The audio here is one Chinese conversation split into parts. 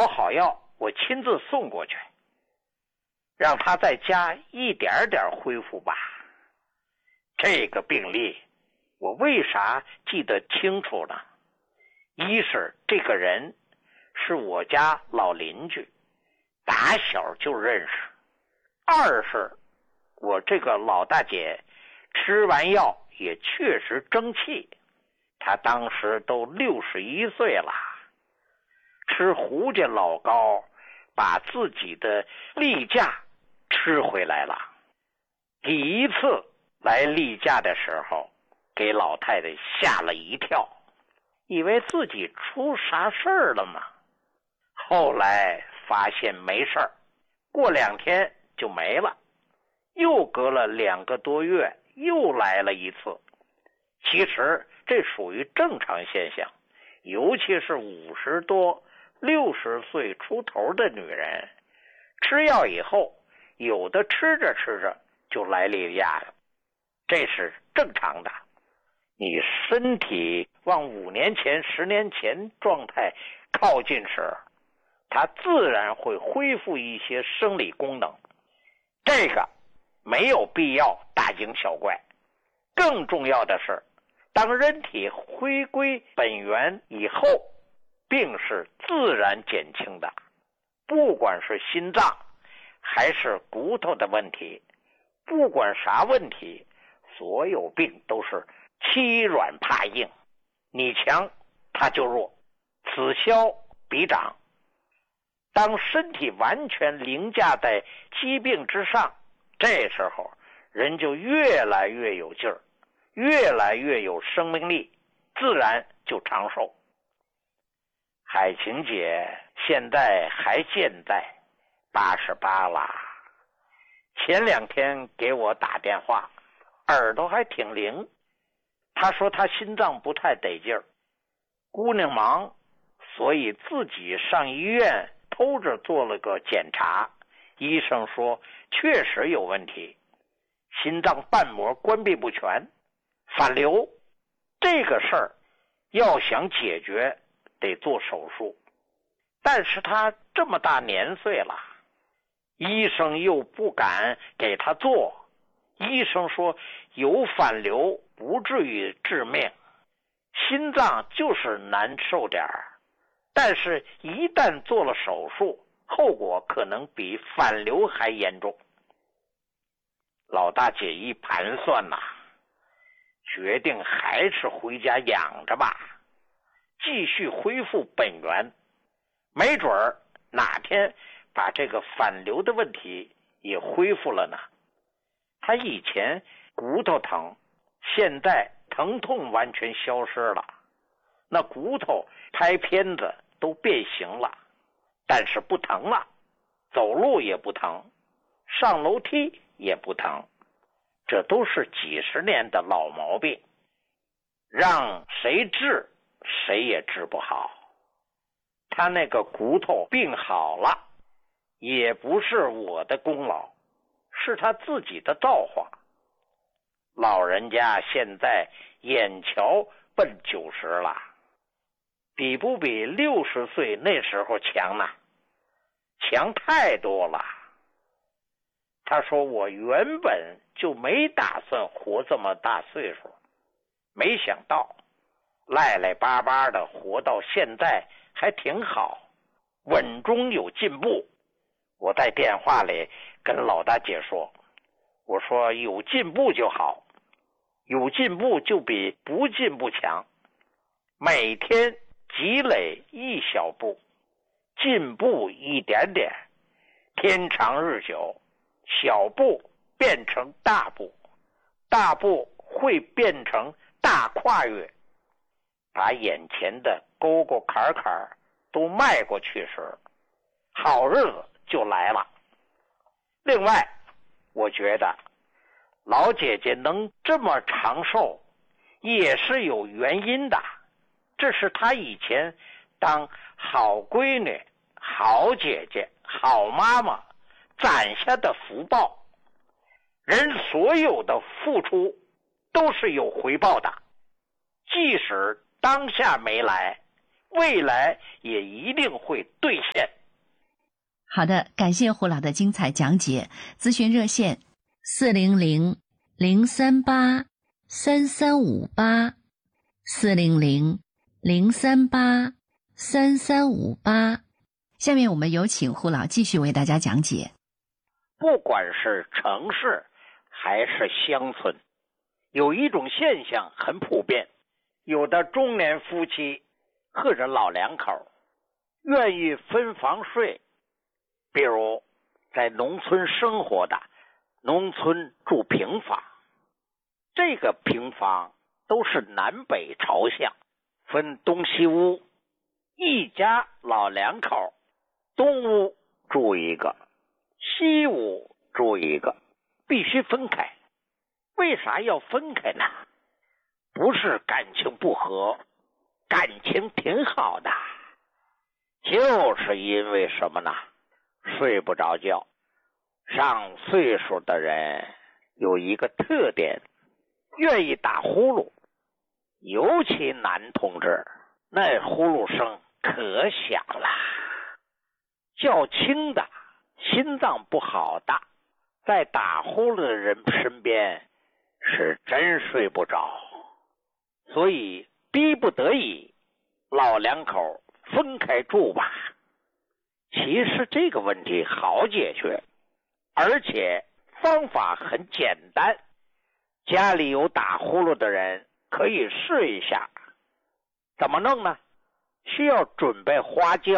找好药，我亲自送过去，让他在家一点点恢复吧。这个病例我为啥记得清楚呢？一是这个人是我家老邻居，打小就认识；二是我这个老大姐吃完药也确实争气，她当时都61岁了，吃胡家老高把自己的例假吃回来了。第一次来例假的时候，给老太太吓了一跳，以为自己出啥事儿了嘛。后来发现没事儿，过2天就没了，又隔了2个多月又来了一次。其实这属于正常现象，尤其是50多60岁出头的女人，吃药以后有的吃着吃着就来例假了，这是正常的。你身体往5年前10年前状态靠近时，它自然会恢复一些生理功能，这个没有必要大惊小怪。更重要的是，当人体回归本源以后，病是自然减轻的。不管是心脏还是骨头的问题，不管啥问题，所有病都是欺软怕硬，你强它就弱，此消彼长。当身体完全凌驾在疾病之上，这时候人就越来越有劲儿，越来越有生命力，自然就长寿。海晴姐现在还健在，88了。前2天给我打电话，耳朵还挺灵。她说她心脏不太得劲儿，姑娘忙，所以自己上医院偷着做了个检查，医生说确实有问题，心脏瓣膜关闭不全，反流。这个事儿要想解决得做手术，但是他这么大年岁了，医生又不敢给他做，医生说有反流不至于致命，心脏就是难受点儿，但是一旦做了手术，后果可能比反流还严重。老大姐一盘算呐，决定还是回家养着吧，继续恢复本源，没准儿哪天把这个反流的问题也恢复了呢。他以前骨头疼，现在疼痛完全消失了，那骨头拍片子都变形了，但是不疼了，走路也不疼，上楼梯也不疼，这都是几十年的老毛病，让谁治谁也治不好。他那个骨头病好了，也不是我的功劳，是他自己的造化。老人家现在眼瞧奔90了，比不比60岁那时候强呢？强太多了。他说我原本就没打算活这么大岁数，没想到赖赖巴巴的活到现在还挺好，稳中有进步。我在电话里跟老大姐说，我说有进步就好，有进步就比不进步强，每天积累一小步，进步一点点，天长日久，小步变成大步，大步会变成大跨越，把眼前的沟沟坎坎都迈过去时，好日子就来了。另外，我觉得老姐姐能这么长寿也是有原因的，这是她以前当好闺女、好姐姐、好妈妈攒下的福报。人所有的付出都是有回报的，即使当下没来，未来也一定会兑现。 好的，感谢胡老的精彩讲解。咨询热线400-038-3358，400-038-3358。下面我们有请胡老继续为大家讲解。 不管是城市还是乡村，有一种现象很普遍，有的中年夫妻或者老两口愿意分房睡，比如在农村生活的，农村住平房，这个平房都是南北朝向，分东西屋，一家老两口，东屋住一个，西屋住一个，必须分开。为啥要分开呢？不是感情不和，感情挺好的，就是因为什么呢？睡不着觉。上岁数的人有一个特点，愿意打呼噜，尤其男同志，那呼噜声可响了。较轻的，心脏不好的，在打呼噜的人身边是真睡不着，所以逼不得已，老两口分开住吧。其实这个问题好解决，而且方法很简单，家里有打呼噜的人可以试一下。怎么弄呢？需要准备花椒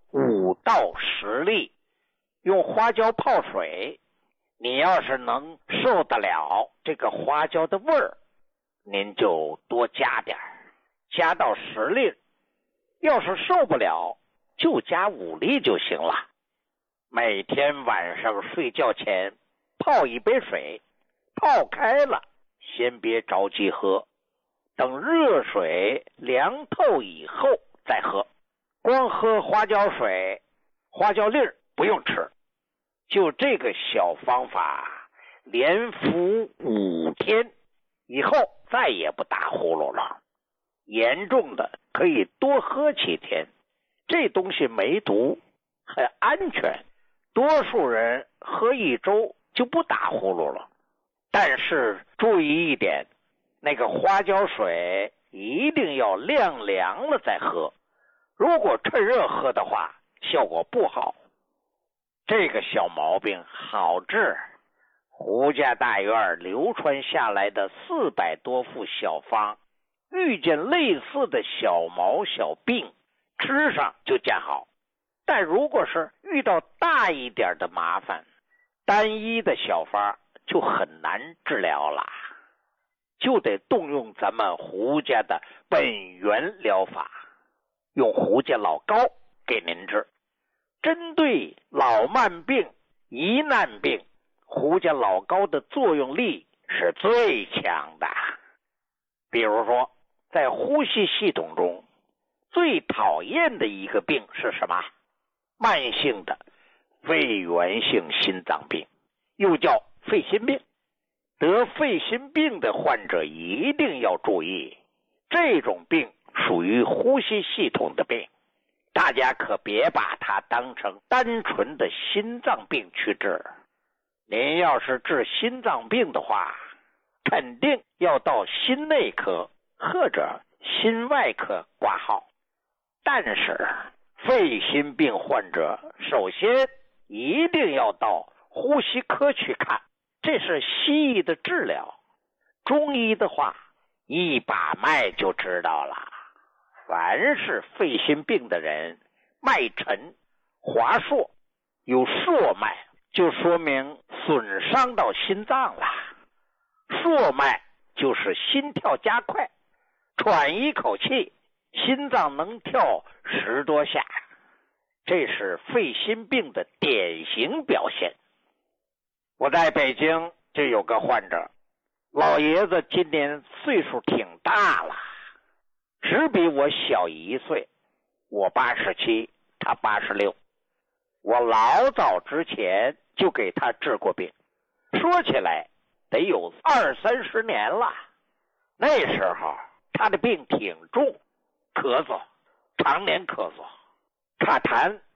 5到10粒，用花椒泡水。你要是能受得了这个花椒的味儿，您就多加点，加到10粒。要是受不了，就加5粒就行了。每天晚上睡觉前泡一杯水，泡开了先别着急喝，等热水凉透以后再喝。光喝花椒水，花椒粒儿不用吃。就这个小方法，连服5天以后再也不打呼噜了。严重的可以多喝几天，这东西没毒，很安全，多数人喝1周就不打呼噜了。但是注意一点，那个花椒水一定要晾凉了再喝，如果趁热喝的话，效果不好。这个小毛病好治，胡家大院流传下来的400多副小方，遇见类似的小毛小病，吃上就见好。但如果是遇到大一点的麻烦，单一的小方就很难治疗了，就得动用咱们胡家的本源疗法，用胡家老膏给您治。针对老慢病、疑难病，胡家老膏的作用力是最强的。比如说，在呼吸系统中，最讨厌的一个病是什么？慢性的肺源性心脏病，又叫肺心病。得肺心病的患者一定要注意，这种病属于呼吸系统的病，大家可别把它当成单纯的心脏病去治。您要是治心脏病的话，肯定要到心内科或者心外科挂号。但是肺心病患者首先一定要到呼吸科去看，这是西医的治疗。中医的话，一把脉就知道了。凡是肺心病的人，脉沉、滑硕、有硕脉，就说明损伤到心脏了。硕脉就是心跳加快，喘一口气，心脏能跳10多下，这是肺心病的典型表现。我在北京就有个患者，老爷子今年岁数挺大了，只比我小1岁，我87，他86。我老早之前就给他治过病，说起来得有20-30年了。那时候他的病挺重，咳嗽，常年咳嗽，卡痰